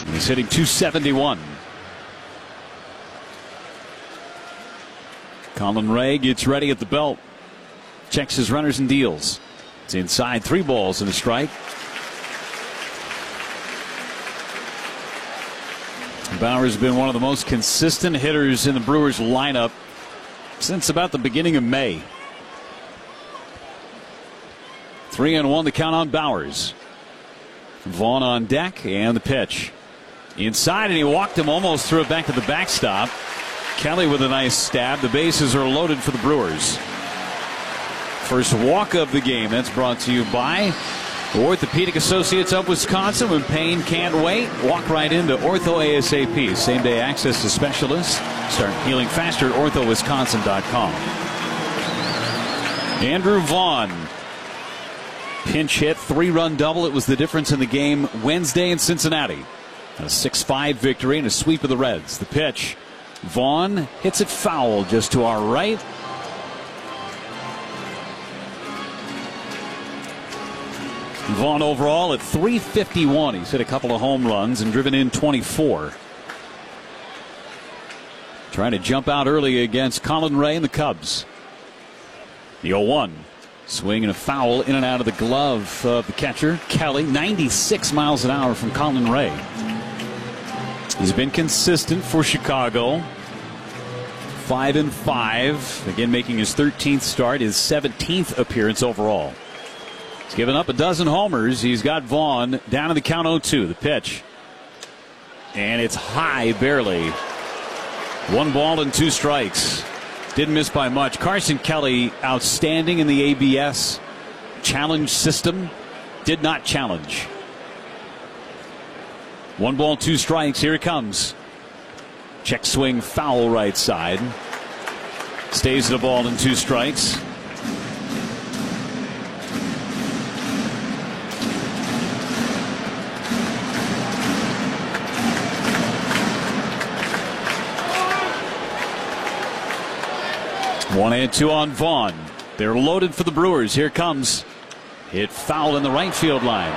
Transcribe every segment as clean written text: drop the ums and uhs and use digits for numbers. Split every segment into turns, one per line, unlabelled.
He's hitting .271. Colin Ray gets ready at the belt. Checks his runners and deals. It's inside, 3 balls and a strike. Bauers has been one of the most consistent hitters in the Brewers lineup since about the beginning of May. 3-1 the count on Bauers. Vaughn on deck and the pitch. Inside, and he walked him, almost threw it back to the backstop. Kelly with a nice stab. The bases are loaded for the Brewers. First walk of the game. That's brought to you by Orthopedic Associates of Wisconsin. When pain can't wait, walk right into Ortho ASAP. Same-day access to specialists. Start healing faster at orthowisconsin.com. Andrew Vaughn. Pinch hit, 3-run double. It was the difference in the game Wednesday in Cincinnati. A 6-5 victory and a sweep of the Reds. The pitch. Vaughn hits it foul just to our right. Vaughn overall at .351. He's hit a couple of home runs and driven in 24. Trying to jump out early against Colin Ray and the Cubs. The 0-1. Swing and a foul in and out of the glove of the catcher, Kelly. 96 miles an hour from Colin Ray. He's been consistent for Chicago. 5-5. Again, making his 13th start, his 17th appearance overall. He's given up a dozen homers. He's got Vaughn down in the count 0-2. The pitch. And it's high, barely. 1 ball and 2 strikes. Didn't miss by much. Carson Kelly, outstanding in the ABS challenge system. Did not challenge. 1 ball, 2 strikes. Here it comes. Check swing, foul right side. Stays at a ball and 2 strikes. One and 2 on Vaughn. They're loaded for the Brewers. Here comes. Hit foul in the right field line.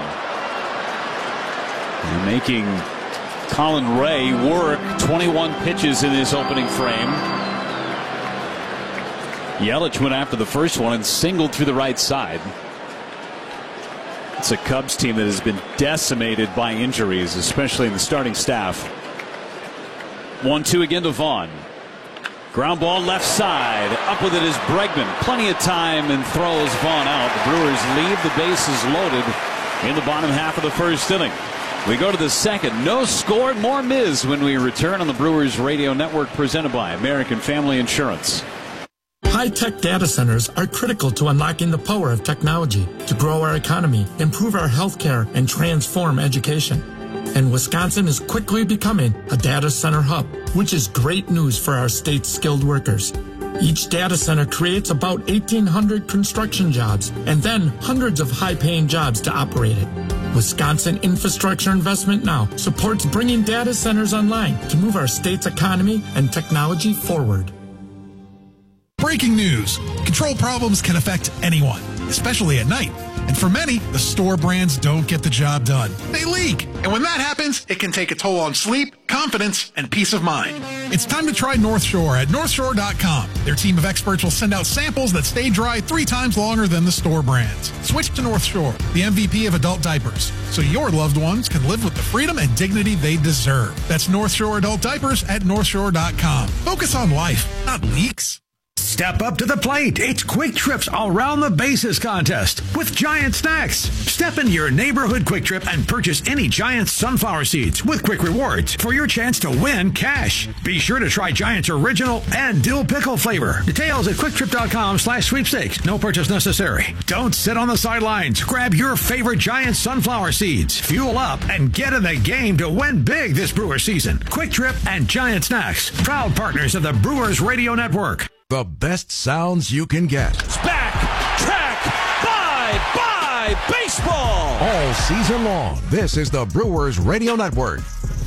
And making Colin Ray work 21 pitches in his opening frame. Yelich went after the first one and singled through the right side. It's a Cubs team that has been decimated by injuries, especially in the starting staff. 1-2 again to Vaughn. Ground ball left side. Up with it is Bregman. Plenty of time and throws Vaughn out. The Brewers leave the bases loaded in the bottom half of the first inning. We go to the second. No score, more Miz when we return on the Brewers Radio Network, presented by American Family Insurance.
High-tech data centers are critical to unlocking the power of technology to grow our economy, improve our healthcare, and transform education. And Wisconsin is quickly becoming a data center hub, which is great news for our state's skilled workers. Each data center creates about 1,800 construction jobs and then hundreds of high-paying jobs to operate it. Wisconsin Infrastructure Investment Now supports bringing data centers online to move our state's economy and technology forward.
Breaking news. Control problems can affect anyone, especially at night. And for many, the store brands don't get the job done. They leak. And when that happens, it can take a toll on sleep, confidence, and peace of mind. It's time to try North Shore at NorthShore.com. Their team of experts will send out samples that stay dry 3 times longer than the store brands. Switch to North Shore, the MVP of adult diapers, so your loved ones can live with the freedom and dignity they deserve. That's North Shore adult diapers at NorthShore.com. Focus on life, not leaks.
Step up to the plate. It's Quick Trip's Around the Bases contest with Giant Snacks. Step into your neighborhood Quick Trip and purchase any Giant sunflower seeds with Quick Rewards for your chance to win cash. Be sure to try Giant's original and dill pickle flavor. Details at quicktrip.com/sweepstakes. No purchase necessary. Don't sit on the sidelines. Grab your favorite Giant sunflower seeds. Fuel up and get in the game to win big this Brewer season. Quick Trip and Giant Snacks, proud partners of the Brewers Radio Network.
The best sounds you can get.
It's back, track, bye, baseball.
All season long, this is the Brewers Radio Network.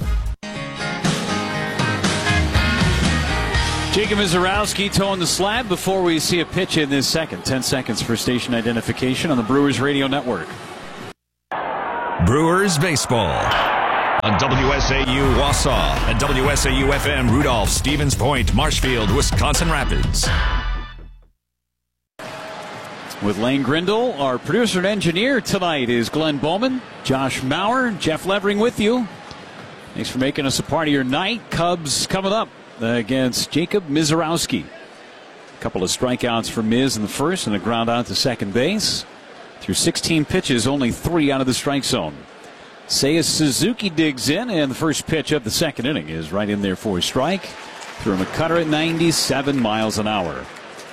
Jacob Mizorowski towing the slab before we see a pitch in this second. 10 seconds for station identification on the Brewers Radio Network.
Brewers baseball on WSAU Wausau and WSAU-FM Rudolph, Stevens Point, Marshfield, Wisconsin Rapids.
With Lane Grindle, our producer and engineer tonight is Glenn Bowman, Josh Maurer, Jeff Levering with you. Thanks for making us a part of your night. Cubs coming up against Jacob Misiorowski. A couple of strikeouts for Miz in the first and a ground out to second base. Through 16 pitches, only 3 out of the strike zone. Seiya Suzuki digs in, and the first pitch of the second inning is right in there for a strike. Threw him a cutter at 97 miles an hour.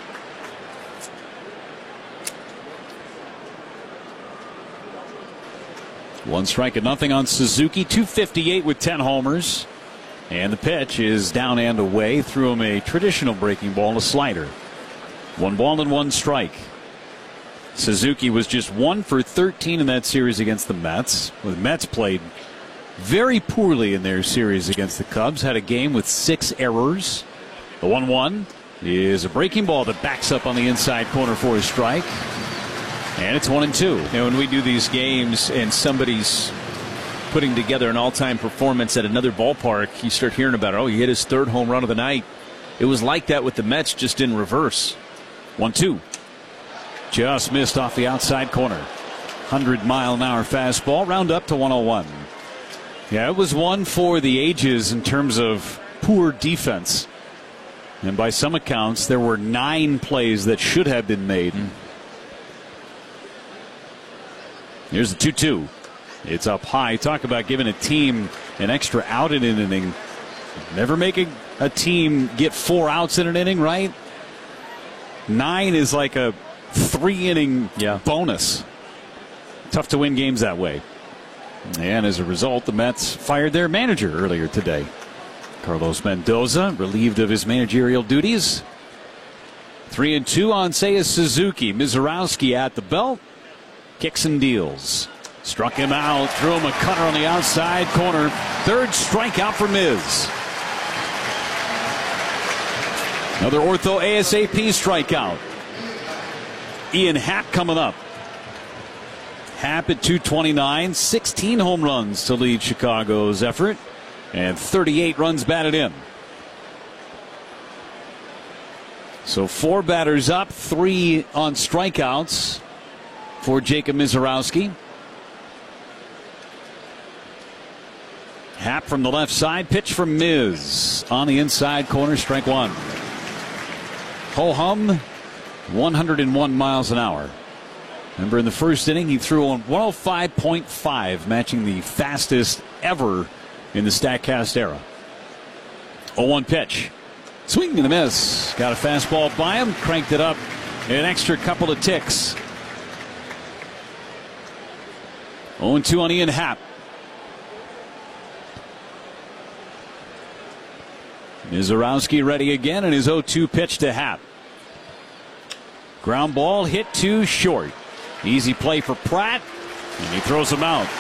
One strike and nothing on Suzuki. 258 with 10 homers. And the pitch is down and away. Threw him a traditional breaking ball, a slider. 1 ball and 1 strike. Suzuki was just 1 for 13 in that series against the Mets. The Mets played very poorly in their series against the Cubs. Had a game with 6 errors. The 1-1 is a breaking ball that backs up on the inside corner for a strike. And it's 1-2.
When we do these games and somebody's putting together an all-time performance at another ballpark, you start hearing about it. Oh, he hit his 3rd home run of the night. It was like that with the Mets, just in reverse.
1-2. Just missed off the outside corner. 100-mile-an-hour fastball. Round up to 101. Yeah, it was one for the ages in terms of poor defense. And by some accounts, there were 9 plays that should have been made. Here's the 2-2. It's up high. Talk about giving a team an extra out in an inning. Never making a team get 4 outs in an inning, right? 9 is like a 3-inning bonus. Tough to win games that way. And as a result, the Mets fired their manager earlier today. Carlos Mendoza relieved of his managerial duties. 3-2 on Seiya Suzuki. Misiorowski at the belt. Kicks and deals. Struck him out. Threw him a cutter on the outside corner. 3rd strikeout for Miz. Another ortho ASAP strikeout. Ian Happ coming up. Happ at 229. 16 home runs to lead Chicago's effort. And 38 runs batted in. So 4 batters up. 3 on strikeouts for Jacob Misiorowski. Happ from the left side. Pitch from Miz on the inside corner. Strike 1. Ho hum. 101 miles an hour. Remember, in the first inning, he threw on 105.5, matching the fastest ever in the StatCast era. 0-1 pitch. Swing and a miss. Got a fastball by him. Cranked it up an extra couple of ticks. 0-2 on Ian Happ. Misiorowski ready again, and his 0-2 pitch to Happ. Ground ball hit too short. Easy play for Pratt, and he throws him out.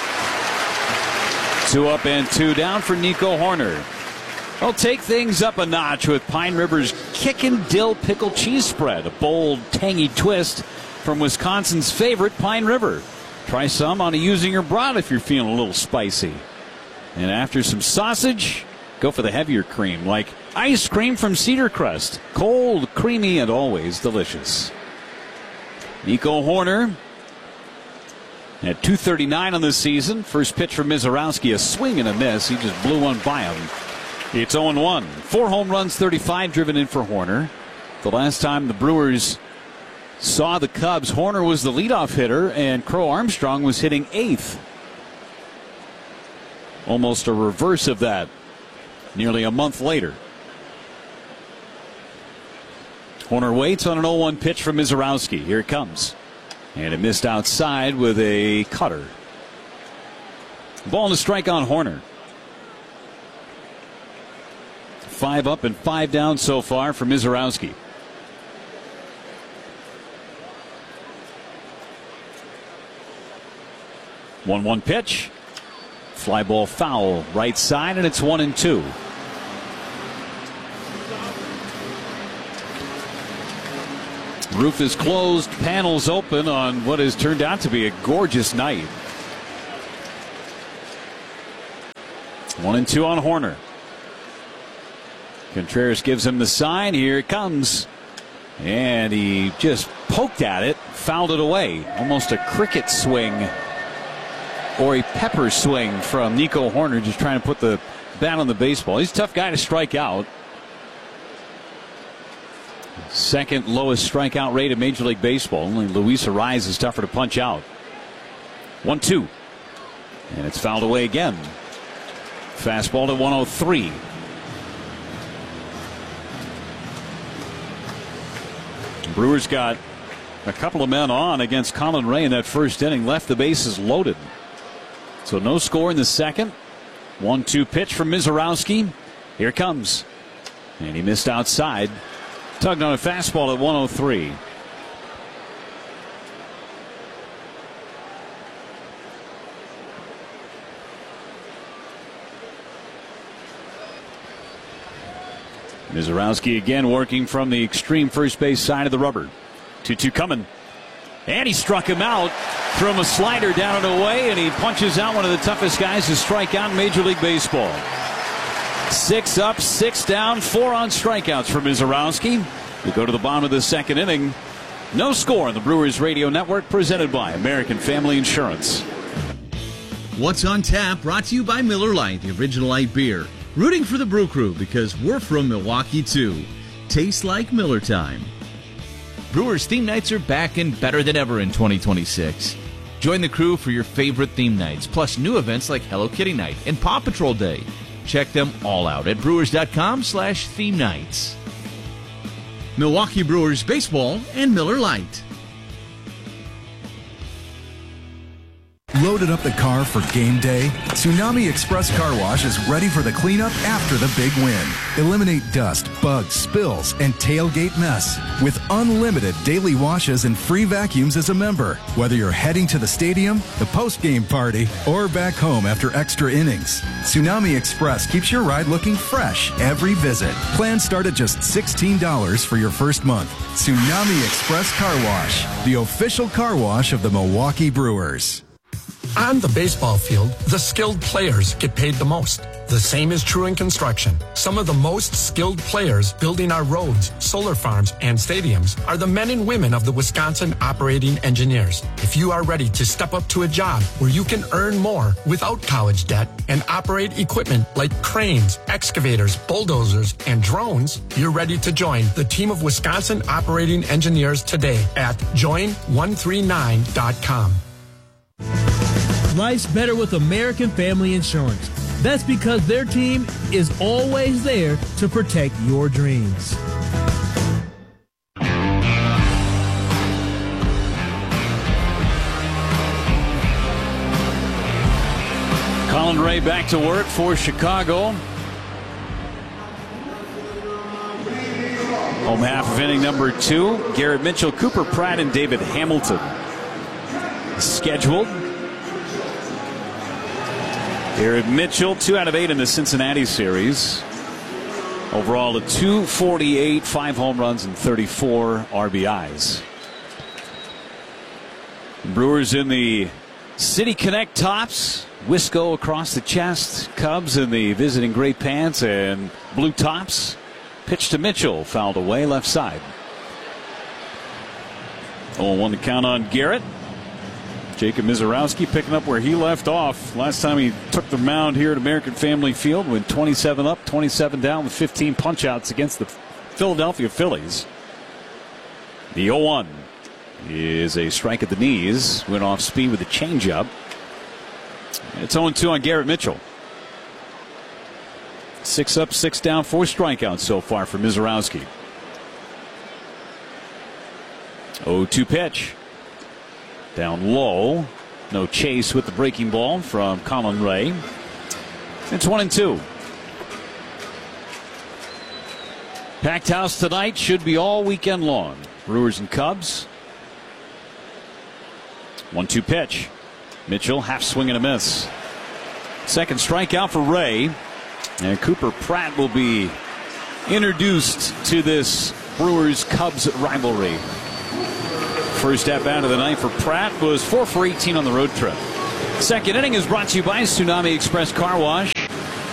2 up and 2 down for Nico Hoerner. Well, take things up a notch with Pine River's Kickin' Dill Pickle Cheese Spread, a bold, tangy twist from Wisconsin's favorite Pine River. Try some on a Usinger Brat if you're feeling a little spicy. And after some sausage, go for the heavier cream, like ice cream from Cedar Crest. Cold, creamy, and always delicious. Nico Hoerner at 239 on the season. First pitch for Misiorowski, a swing and a miss. He just blew one by him. It's 0-1. 4 home runs, 35 driven in for Hoerner. The last time the Brewers saw the Cubs, Hoerner was the leadoff hitter, and Crow Armstrong was hitting 8th. Almost a reverse of that nearly a month later. Hoerner waits on an 0-1 pitch from Misiorowski. Here it comes. And it missed outside with a cutter. Ball and a strike on Hoerner. 5 up and 5 down so far for Misiorowski. One pitch. Fly ball foul right side, and it's 1-2. Roof is closed, panels open on what has turned out to be a gorgeous night. 1-2 on Horner. Contreras gives him the sign. Here it comes. And he just poked at it, fouled it away. Almost a cricket swing or a pepper swing from Nico Horner, just trying to put the bat on the baseball. He's a tough guy to strike out. Second lowest strikeout rate in Major League Baseball. Only Luis Arraez is tougher to punch out. 1-2. And it's fouled away again. Fastball to 103. Brewers got a couple of men on against Colin Ray in that first inning. Left the bases loaded. So no score in the second. 1-2 pitch from Mizorowski. Here it comes. And he missed outside. Tugged on a fastball at 103. Mizorowski again working from the extreme first base side of the rubber. 2-2 coming. And he struck him out from a slider down and away, and he punches out one of the toughest guys to strike out in Major League Baseball. 6 up, 6 down, 4 on strikeouts for Mizorowski. We go to the bottom of the second inning. No score on the Brewers Radio Network, presented by American Family Insurance.
What's on Tap, brought to you by Miller Lite, the original light beer. Rooting for the Brew Crew because we're from Milwaukee too. Tastes like Miller time. Brewers theme nights are back and better than ever in 2026. Join the crew for your favorite theme nights, plus new events like Hello Kitty Night and Paw Patrol Day. Check them all out at brewers.com/theme nights. Milwaukee Brewers Baseball and Miller Lite.
Loaded up the car for game day? Tsunami Express Car Wash is ready for the cleanup after the big win. Eliminate dust, bugs, spills, and tailgate mess with unlimited daily washes and free vacuums as a member. Whether you're heading to the stadium, the post-game party, or back home after extra innings, Tsunami Express keeps your ride looking fresh every visit. Plans start at just $16 for your first month. Tsunami Express Car Wash, the official car wash of the Milwaukee Brewers.
On the baseball field, the skilled players get paid the most. The same is true in construction. Some of the most skilled players building our roads, solar farms, and stadiums are the men and women of the Wisconsin Operating Engineers. If you are ready to step up to a job where you can earn more without college debt and operate equipment like cranes, excavators, bulldozers, and drones, you're ready to join the team of Wisconsin Operating Engineers today at join139.com.
Life's better with American Family Insurance. That's because their team is always there to protect your dreams.
Colin Ray back to work for Chicago. Home half of inning number 2. Garrett Mitchell, Cooper Pratt, and David Hamilton scheduled. Garrett Mitchell, 2 out of 8 in the Cincinnati series. Overall, a .248, 5 home runs, and 34 RBIs. Brewers in the City Connect tops. Wisco across the chest. Cubs in the visiting gray pants and blue tops. Pitch to Mitchell, fouled away, left side. 0-1 to count on Garrett. Jacob Mizorowski picking up where he left off. Last time he took the mound here at American Family Field, went 27 up, 27 down with 15 punch-outs against the Philadelphia Phillies. The 0-1 is a strike at the knees. Went off speed with a changeup. It's 0-2 on Garrett Mitchell. 6 up, 6 down, 4 strikeouts so far for Mizorowski. 0-2 pitch. Down low. No chase with the breaking ball from Colin Ray. It's 1-2. Packed house tonight, should be all weekend long. Brewers and Cubs. 1-2 pitch. Mitchell, half swing and a miss. Second strikeout for Ray. And Cooper Pratt will be introduced to this Brewers-Cubs rivalry. First at bat of the night for Pratt was 4 for 18 on the road trip. Second inning is brought to you by Tsunami Express Car Wash.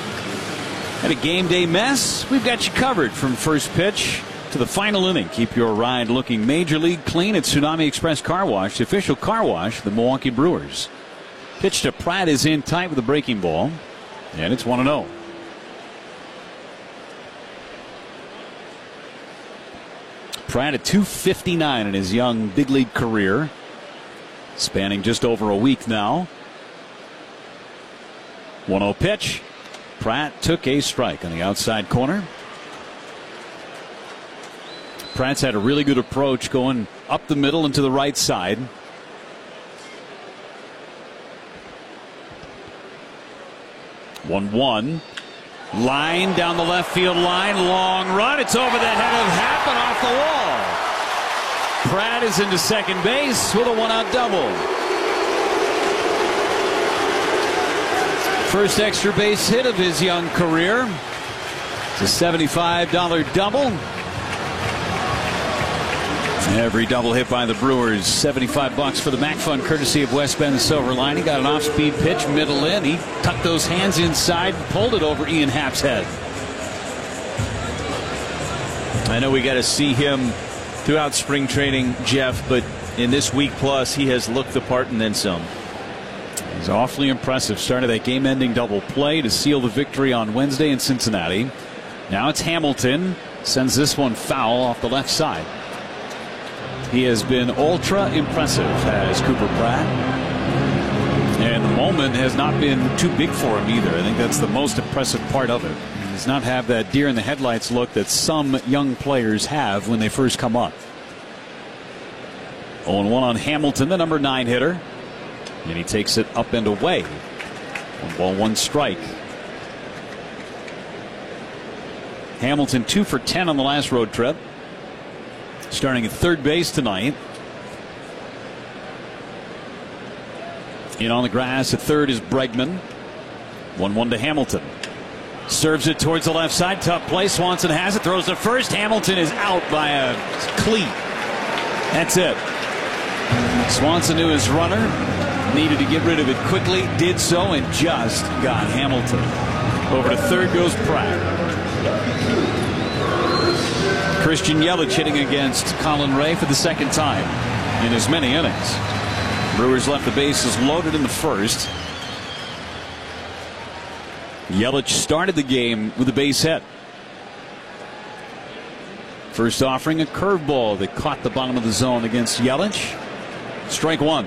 At a game day mess, we've got you covered from first pitch to the final inning. Keep your ride looking major league clean at Tsunami Express Car Wash, the official car wash of the Milwaukee Brewers. Pitch to Pratt is in tight with a breaking ball, and it's 1-0. Pratt at .259 in his young big league career, spanning just over a week now. 1-0 pitch. Pratt took a strike on the outside corner. Pratt's had a really good approach going up the middle and to the right side. One line down the left field line, long run. It's over the head of Happ and off the wall. Pratt is into second base with a one-out double. First extra base hit of his young career. It's a $75 double. Every double hit by the Brewers, $75 for the Mac Fund, courtesy of West Bend Silver Lining. Got an off-speed pitch, middle in. He tucked those hands inside, pulled it over Ian Happ's head.
I know we got to see him throughout spring training, Jeff, but in this week plus, he has looked the part and then some.
He's awfully impressive. Started that game-ending double play to seal the victory on Wednesday in Cincinnati. Now it's Hamilton. Sends this one foul off the left side. He has been ultra impressive, has Cooper Pratt. And the moment has not been too big for him either. I think that's the most impressive part of it. He does not have that deer in the headlights look that some young players have when they first come up. 0-1 on Hamilton, the number 9 hitter. And he takes it up and away. 1 ball, 1 strike. Hamilton 2 for 10 on the last road trip. Starting at third base tonight. In on the grass at third is Bregman. 1-1 to Hamilton. Serves it towards the left side. Tough play. Swanson has it. Throws to first. Hamilton is out by a cleat. That's it. Swanson knew his runner. Needed to get rid of it quickly. Did so and just got Hamilton. Over to third goes Pratt. Christian Yelich hitting against Colin Ray for the second time in as many innings. Brewers left the bases loaded in the first. Yelich started the game with a base hit. First offering, a curveball that caught the bottom of the zone against Yelich. Strike 1.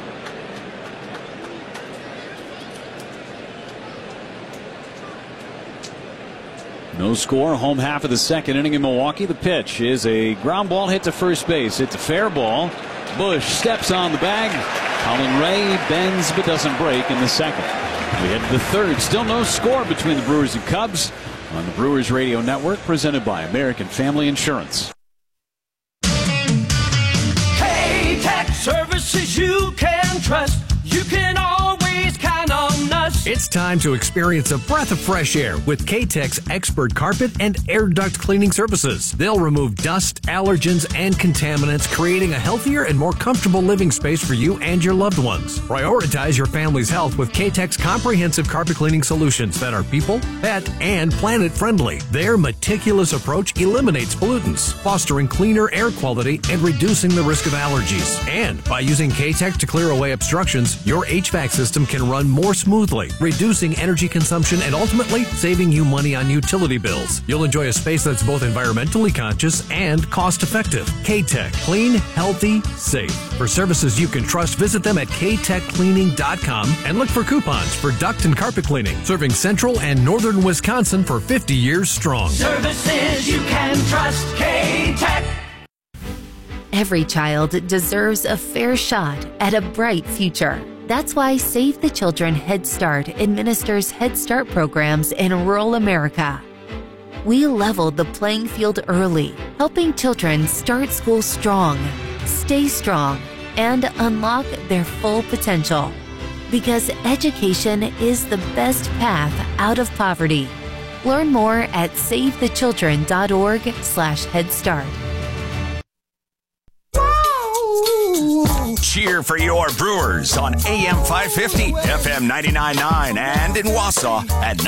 No score, home half of the second inning in Milwaukee. The pitch is a ground ball hit to first base. It's a fair ball. Bush steps on the bag. Colin Ray bends but doesn't break in the second. We head to the third. Still no score between the Brewers and Cubs on the Brewers Radio Network, presented by American Family Insurance.
K-Tech services you can trust. You can always count on us.
It's time to experience a breath of fresh air with K-Tech's expert carpet and air duct cleaning services. They'll remove dust, allergens, and contaminants, creating a healthier and more comfortable living space for you and your loved ones. Prioritize your family's health with K-Tech's comprehensive carpet cleaning solutions that are people, pet, and planet friendly. Their meticulous approach eliminates pollutants, fostering cleaner air quality and reducing the risk of allergies. And by using K-Tech to clear away obstructions, your HVAC system can run more smoothly, reducing energy consumption and ultimately saving you money on utility bills. You'll enjoy a space that's both environmentally conscious and cost-effective. K-Tech. Clean, healthy, safe. For services you can trust, visit them at ktechcleaning.com and look for coupons for duct and carpet cleaning, serving central and northern Wisconsin for 50 years strong.
Services you can trust. K-Tech.
Every child deserves a fair shot at a bright future. That's why Save the Children Head Start administers Head Start programs in rural America. We leveled the playing field early, helping children start school strong, stay strong, and unlock their full potential. Because education is the best path out of poverty. Learn more at savethechildren.org/Head Start.
Cheer for your Brewers on AM 550, FM 99.9, and in Wausau at